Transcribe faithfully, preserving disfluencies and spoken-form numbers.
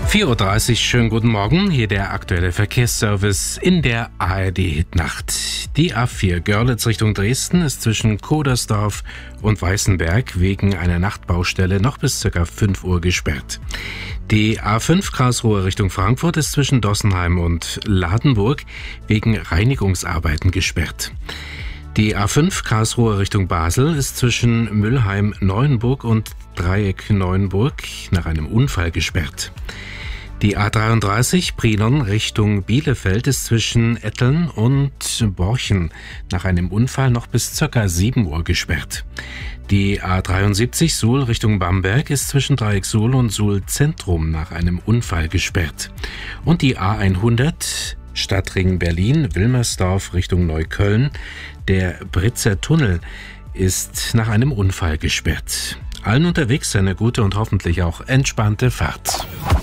vier Uhr dreißig, schönen guten Morgen. Hier der aktuelle Verkehrsservice in der A R D-Hitnacht. Die A vier Görlitz Richtung Dresden ist zwischen Kodersdorf und Weißenberg wegen einer Nachtbaustelle noch bis ca. fünf Uhr gesperrt. Die A fünf Karlsruhe Richtung Frankfurt ist zwischen Dossenheim und Ladenburg wegen Reinigungsarbeiten gesperrt. Die A fünf Karlsruhe Richtung Basel ist zwischen Müllheim-Neuenburg und Dreieck Neuenburg nach einem Unfall gesperrt. Die A dreiunddreißig Brilon Richtung Bielefeld ist zwischen Etteln und Borchen nach einem Unfall noch bis ca. sieben Uhr gesperrt. Die A dreiundsiebzig Suhl Richtung Bamberg ist zwischen Dreieck Suhl und Suhl Zentrum nach einem Unfall gesperrt. Und die A hundert Stadtring Berlin-Wilmersdorf Richtung Neukölln, der Britzer Tunnel, ist nach einem Unfall gesperrt. Allen unterwegs eine gute und hoffentlich auch entspannte Fahrt.